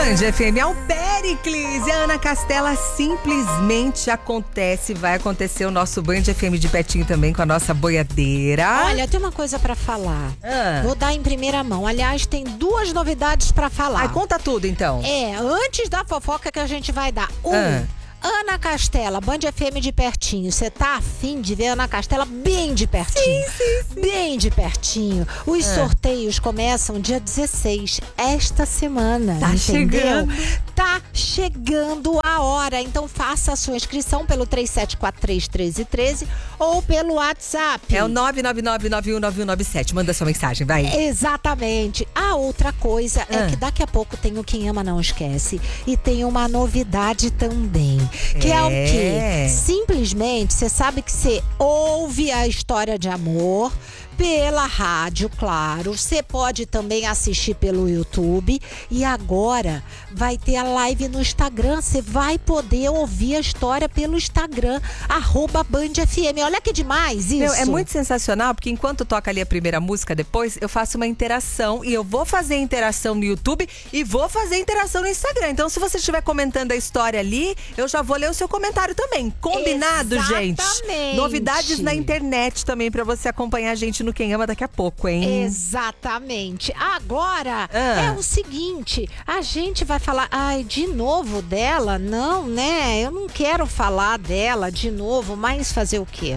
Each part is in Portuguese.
Band FM é o Péricles e a Ana Castela simplesmente acontece. Vai acontecer o nosso Band FM de pertinho também com a nossa boiadeira. Olha, tem uma coisa pra falar. Vou dar em primeira mão. Aliás, tem duas novidades pra falar. Conta tudo então. Antes da fofoca que a gente vai dar. Ana Castela, Band FM de pertinho. Você tá afim de ver a Ana Castela bem de pertinho? Sim. Bem de pertinho. Os sorteios começam dia 16, esta semana. Tá entendeu? chegando. Tá chegando a hora. Então faça a sua inscrição pelo 37431313 ou pelo WhatsApp. É o 999919197. Manda sua mensagem, vai. Exatamente. A outra coisa é que daqui a pouco tem o Quem Ama Não Esquece. E tem uma novidade também. Que é o quê? Simplesmente, você sabe que você ouve a história de amor pela rádio, claro. Você pode também assistir pelo YouTube. E agora vai ter a live no Instagram. Você vai poder ouvir a história pelo Instagram, @BandFM. Olha que demais isso. É muito sensacional, porque enquanto toca ali a primeira música, depois eu faço uma interação. E eu vou fazer interação no YouTube e vou fazer interação no Instagram. Então, se você estiver comentando a história ali, eu já vou ler o seu comentário também. Combinado, gente? Novidades na internet também pra você acompanhar a gente no Quem Ama daqui a pouco, hein? Exatamente. Agora, é o seguinte, a gente vai falar, de novo dela? Não, né? Eu não quero falar dela de novo, mas fazer o quê?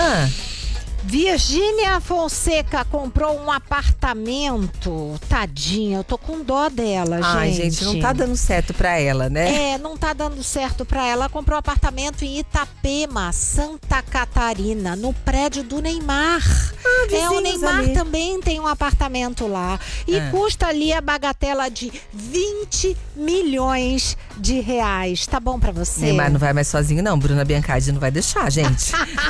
Virgínia Fonseca comprou um apartamento. Tadinha, eu tô com dó dela, gente. Ai, gente, não tá dando certo pra ela, né? Não tá dando certo pra ela. Ela comprou um apartamento em Itapema, Santa Catarina, no prédio do Neymar. O Neymar ali também tem um apartamento lá. E custa ali a bagatela de 20 milhões de reais. Tá bom pra você? Neymar não vai mais sozinho, não. Bruna Biancardi não vai deixar, gente.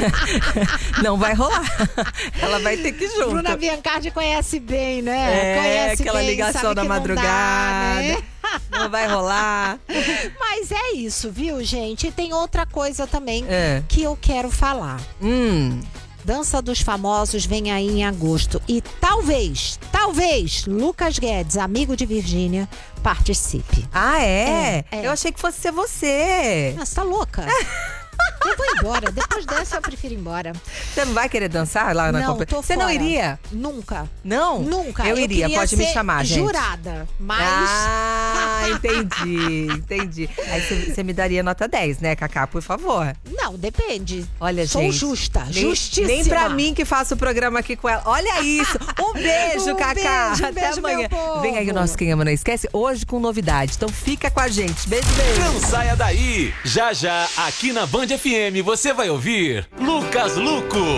Não vai rolar. Ela vai ter que ir junto. Bruna Biancardi conhece bem, né? Conhece aquela bem, ligação da madrugada. Não dá, né? Não vai rolar. Mas é isso, viu, gente? E tem outra coisa também que eu quero falar. Dança dos Famosos vem aí em agosto. E talvez, Lucas Guedes, amigo de Virgínia, participe. Eu achei que fosse ser você. Você tá louca? Eu vou embora. Depois dessa, eu prefiro ir embora. Você não vai querer dançar lá na competição? Você não iria? Nunca. Não? Nunca. Eu iria, pode me chamar, gente. Jurada, mas... entendi. Aí você me daria nota 10, né, Cacá, por favor? Não, depende. Olha, Sou gente, justa, justíssima. Nem pra mim que faço o programa aqui com ela. Olha isso. Um beijo, Cacá. Até amanhã. Vem aí o nosso Quem Ama Não Esquece, hoje com novidade. Então fica com a gente. Beijo. Não saia daí. Já, aqui na Band FM, você vai ouvir Lucas Luco.